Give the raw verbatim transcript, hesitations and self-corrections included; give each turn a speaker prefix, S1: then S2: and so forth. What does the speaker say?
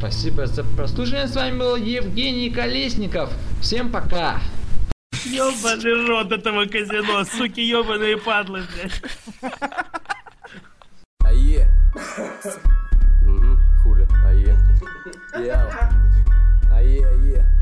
S1: Спасибо за прослушивание. С вами был Евгений Колесников. Всем пока.
S2: Ёбаный рот этого казино, суки ёбаные падлы, блядь.
S3: Ае. Угу, хули, ае. Ае, ае.